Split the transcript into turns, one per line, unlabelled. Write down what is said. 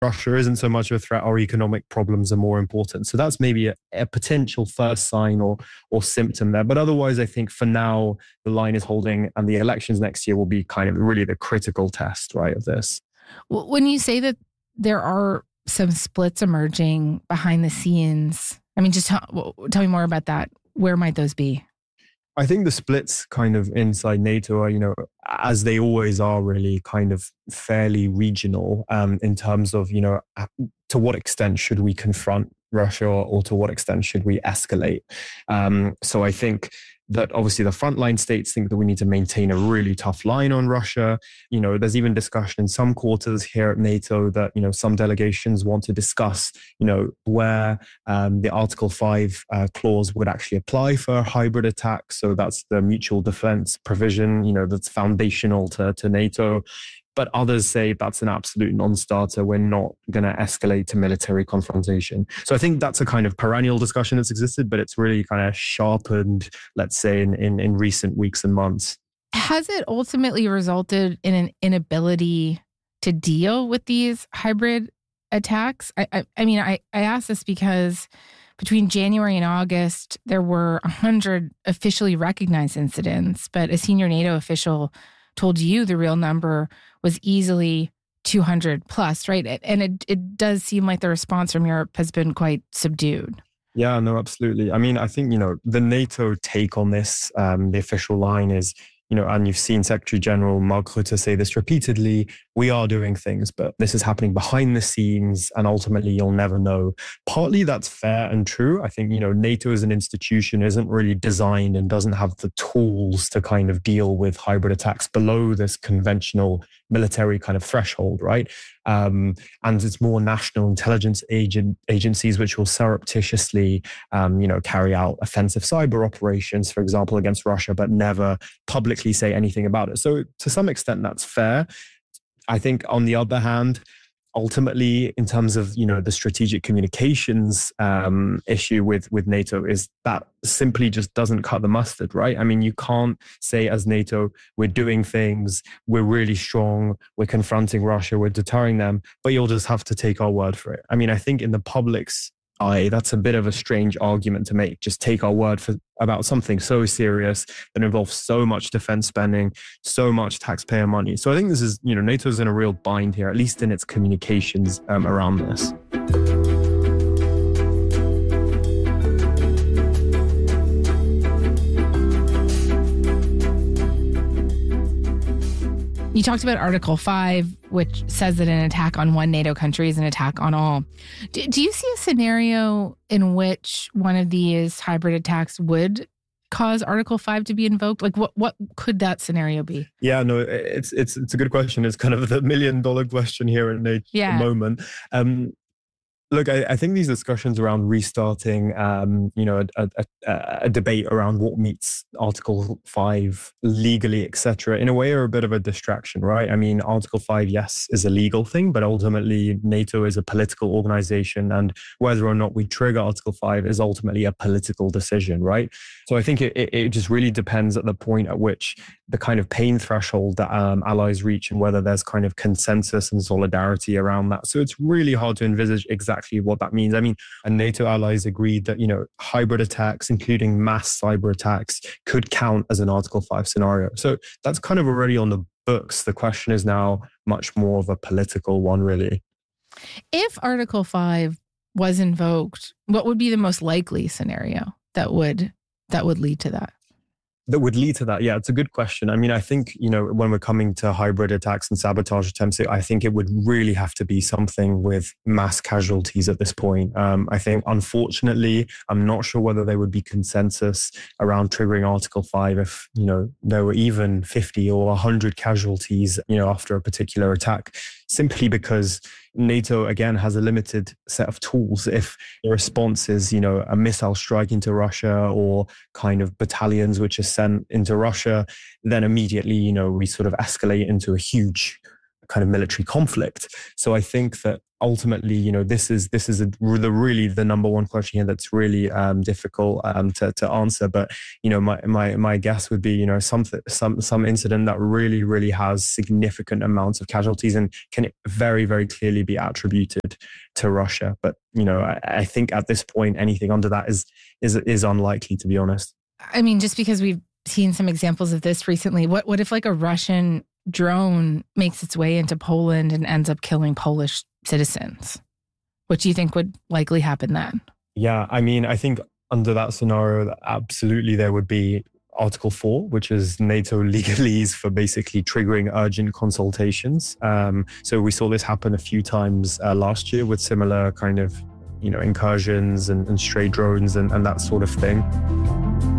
Russia isn't so much of a threat, our economic problems are more important. So that's maybe a potential first sign or symptom there. But otherwise, I think for now, the line is holding, and the elections next year will be kind of really the critical test, right, of this.
Well, when you say that there are some splits emerging behind the scenes, I mean, just tell me more about that. Where might those be?
I think the splits kind of inside NATO are, as they always are, really kind of fairly regional in terms of, to what extent should we confront Russia or to what extent should we escalate? So I think that obviously the frontline states think that we need to maintain a really tough line on Russia. There's even discussion in some quarters here at NATO that, some delegations want to discuss, where the Article 5 clause would actually apply for a hybrid attack. So that's the mutual defense provision, that's foundational to NATO. But others say that's an absolute non-starter. We're not going to escalate to military confrontation. So I think that's a kind of perennial discussion that's existed, but it's really kind of sharpened, let's say, in recent weeks and months.
Has it ultimately resulted in an inability to deal with these hybrid attacks? I mean, I ask this because between January and August, there were 100 officially recognized incidents, but a senior NATO official told you the real number was easily 200 plus, right? And it does seem like the response from Europe has been quite subdued.
Yeah, no, absolutely. I mean, I think, the NATO take on this, the official line is, and you've seen Secretary General Mark Rutte say this repeatedly, we are doing things, but this is happening behind the scenes and ultimately you'll never know. Partly that's fair and true. I think, NATO as an institution isn't really designed and doesn't have the tools to kind of deal with hybrid attacks below this conventional military kind of threshold, right? And it's more national intelligence agencies which will surreptitiously, carry out offensive cyber operations, for example, against Russia, but never publicly say anything about it. So to some extent, that's fair. I think on the other hand, ultimately, in terms of, the strategic communications issue with NATO is that simply just doesn't cut the mustard, right? I mean, you can't say as NATO, we're doing things, we're really strong, we're confronting Russia, we're deterring them, but you'll just have to take our word for it. I mean, I think in the public's eye, that's a bit of a strange argument to make. Just take our word about something so serious that involves so much defense spending, so much taxpayer money. So I think this is, NATO's in a real bind here, at least in its communications around this.
You talked about Article 5, which says that an attack on one NATO country is an attack on all. Do you see a scenario in which one of these hybrid attacks would cause Article 5 to be invoked? Like, what could that scenario be?
Yeah, no, it's a good question. It's kind of the $1 million question here at the moment. Look, I think these discussions around restarting, a debate around what meets Article 5 legally, etc., in a way are a bit of a distraction, right? I mean, Article 5, yes, is a legal thing, but ultimately NATO is a political organization, and whether or not we trigger Article 5 is ultimately a political decision, right? So I think it just really depends at the point at which the kind of pain threshold that allies reach and whether there's kind of consensus and solidarity around that. So it's really hard to envisage exactly what that means. I mean, and NATO allies agreed that, hybrid attacks, including mass cyber attacks, could count as an Article 5 scenario. So that's kind of already on the books. The question is now much more of a political one, really.
If Article 5 was invoked, what would be the most likely scenario that would lead to that?
That would lead to that? Yeah, it's a good question. I mean, I think, when we're coming to hybrid attacks and sabotage attempts, I think it would really have to be something with mass casualties at this point. I think, unfortunately, I'm not sure whether there would be consensus around triggering Article 5 if, there were even 50 or 100 casualties, after a particular attack, simply because NATO, again, has a limited set of tools. If the response is, a missile strike into Russia or kind of battalions which are sent into Russia, then immediately, we sort of escalate into a huge kind of military conflict. So I think that ultimately, this is really the number one question here that's really difficult to answer. But my guess would be some incident that really, really has significant amounts of casualties and can very, very clearly be attributed to Russia. But I think at this point anything under that is unlikely, to be honest.
I mean, just because we've seen some examples of this recently, what if like a Russian drone makes its way into Poland and ends up killing Polish citizens? What do you think would likely happen then?
Yeah, I mean, I think under that scenario, absolutely there would be Article 4, which is NATO legalese for basically triggering urgent consultations. So we saw this happen a few times last year with similar kind of, incursions and stray drones and that sort of thing.